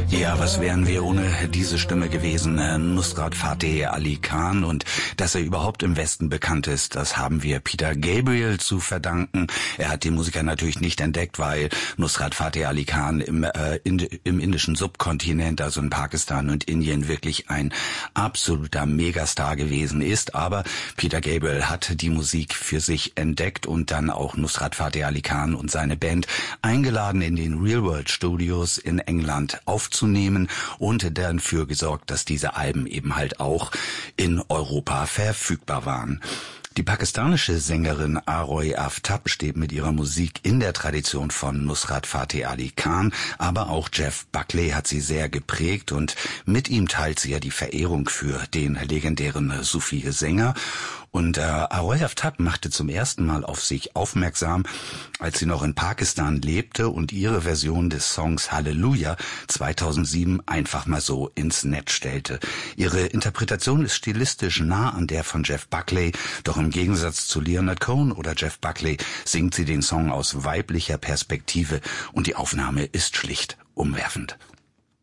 Ja, was wären wir ohne diese Stimme gewesen? Nusrat Fateh Ali Khan. Und dass er überhaupt im Westen bekannt ist, das haben wir Peter Gabriel zu verdanken. Er hat die Musiker natürlich nicht entdeckt, weil Nusrat Fateh Ali Khan im indischen Subkontinent, also in Pakistan und Indien, wirklich ein absoluter Megastar gewesen ist. Aber Peter Gabriel hat die Musik für sich entdeckt und dann auch Nusrat Fateh Ali Khan und seine Band eingeladen, in den Real World Studios in England aufzunehmen und dafür gesorgt, dass diese Alben eben halt auch in Europa verfügbar waren. Die pakistanische Sängerin Aroy Aftab steht mit ihrer Musik in der Tradition von Nusrat Fateh Ali Khan, aber auch Jeff Buckley hat sie sehr geprägt und mit ihm teilt sie ja die Verehrung für den legendären Sufi-Sänger. Und Aroy Aftab machte zum ersten Mal auf sich aufmerksam, als sie noch in Pakistan lebte und ihre Version des Songs Halleluja 2007 einfach mal so ins Netz stellte. Ihre Interpretation ist stilistisch nah an der von Jeff Buckley, doch im Gegensatz zu Leonard Cohen oder Jeff Buckley singt sie den Song aus weiblicher Perspektive und die Aufnahme ist schlicht umwerfend.